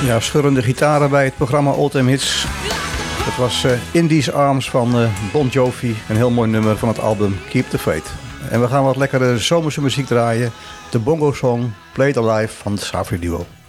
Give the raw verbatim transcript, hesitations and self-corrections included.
Ja, schurrende gitaren bij het programma All Time Hits. Dat was uh, In These Arms van uh, Bon Jovi. Een heel mooi nummer van het album Keep the Faith. En we gaan wat lekkere zomerse muziek draaien. De Bongo Song Played Alive van het Savri Duo.